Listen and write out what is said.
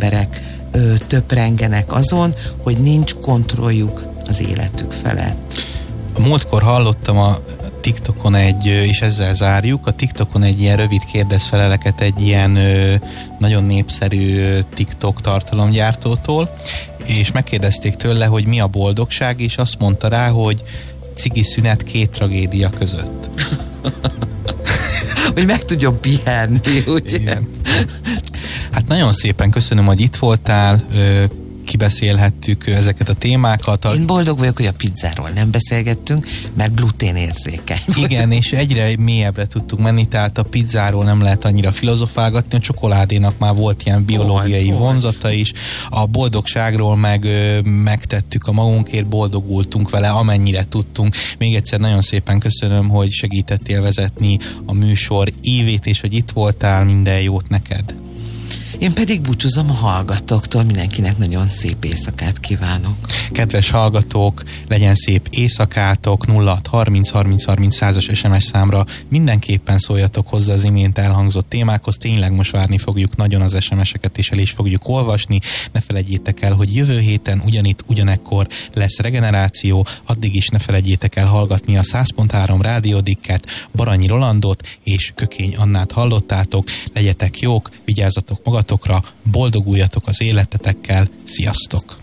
emberek töprengenek azon, hogy nincs kontrolljuk az életük felett. Múltkor hallottam a TikTokon és ezzel zárjuk, a TikTokon egy ilyen rövid kérdezfeleleket egy ilyen nagyon népszerű TikTok tartalomgyártótól, és megkérdezték tőle, hogy mi a boldogság, és azt mondta rá, hogy cigi szünet 2 tragédia között. Hogy meg tudjon pihenni, ugye? Igen. Hát nagyon szépen köszönöm, hogy itt voltál, kibeszélhettük ezeket a témákat. Én boldog vagyok, hogy a pizzáról nem beszélgettünk, mert gluténérzékeny. Igen, és egyre mélyebbre tudtuk menni, tehát a pizzáról nem lehet annyira filozofálgatni, a csokoládénak már volt ilyen biológiai vonzata is. A boldogságról megtettük a magunkért, boldogultunk vele, amennyire tudtunk. Még egyszer nagyon szépen köszönöm, hogy segítettél vezetni a műsor ívét, és hogy itt voltál, minden jót neked. Én pedig búcsúzom a hallgatóktól, mindenkinek nagyon szép éjszakát kívánok. Kedves hallgatók, legyen szép éjszakátok, 0630 30 30 100-as SMS számra mindenképpen szóljatok hozzá az imént elhangzott témákhoz, tényleg most várni fogjuk nagyon az SMS-eket, és el is fogjuk olvasni. Ne felejtjétek el, hogy jövő héten ugyanitt, ugyanekkor lesz regeneráció, addig is ne felejtjétek el hallgatni a 100.3 Rádiódikket, Baranyi Rolandot és Kökény Annát hallottátok. Legyetek jók, vigyázzatok magatokra, boldoguljatok az életetekkel, sziasztok!